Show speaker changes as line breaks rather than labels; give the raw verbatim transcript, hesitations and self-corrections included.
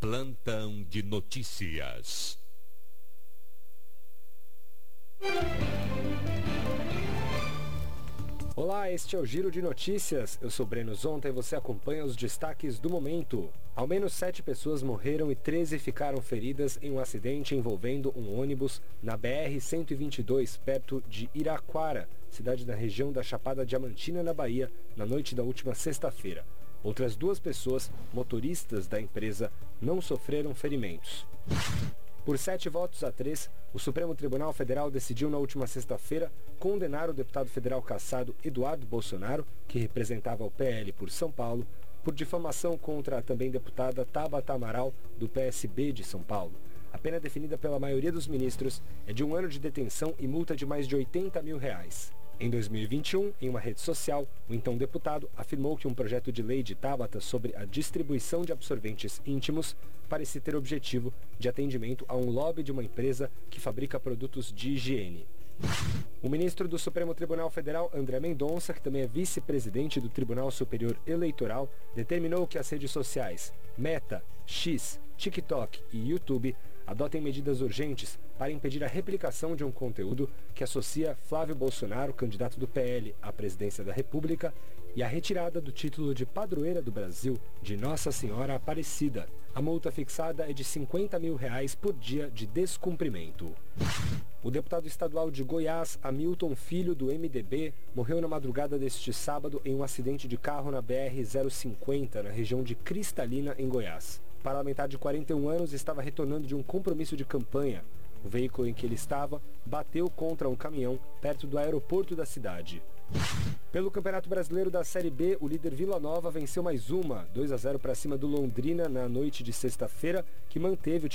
Plantão de notícias.
Olá, este é o Giro de Notícias. Eu sou Breno Zonta e você acompanha os destaques do momento. Ao menos sete pessoas morreram e treze ficaram feridas em um acidente envolvendo um ônibus na B R cento e vinte e dois, perto de Iraquara, cidade da região da Chapada Diamantina, na Bahia, na noite da última sexta-feira. Outras duas pessoas, motoristas da empresa, não sofreram ferimentos. Por sete votos a três, o Supremo Tribunal Federal decidiu na última sexta-feira condenar o deputado federal cassado Eduardo Bolsonaro, que representava o P L por São Paulo, por difamação contra a também deputada Tabata Amaral, do P S B de São Paulo. A pena definida pela maioria dos ministros é de um ano de detenção e multa de mais de oitenta mil reais. Em dois mil e vinte e um, em uma rede social, o então deputado afirmou que um projeto de lei de Tabata sobre a distribuição de absorventes íntimos parecia ter objetivo de atendimento a um lobby de uma empresa que fabrica produtos de higiene. O ministro do Supremo Tribunal Federal, André Mendonça, que também é vice-presidente do Tribunal Superior Eleitoral, determinou que as redes sociais Meta, X, TikTok e YouTube adotem medidas urgentes para impedir a replicação de um conteúdo que associa Flávio Bolsonaro, candidato do P L à presidência da República, e a retirada do título de padroeira do Brasil de Nossa Senhora Aparecida. A multa fixada é de cinquenta mil reais por dia de descumprimento. O deputado estadual de Goiás, Hamilton Filho, do M D B, morreu na madrugada deste sábado em um acidente de carro na B R zero cinquenta, na região de Cristalina, em Goiás. O parlamentar de quarenta e um anos estava retornando de um compromisso de campanha. O veículo em que ele estava bateu contra um caminhão perto do aeroporto da cidade. Pelo Campeonato Brasileiro da Série B, o líder Vila Nova venceu mais uma, dois a zero para cima do Londrina na noite de sexta-feira, que manteve o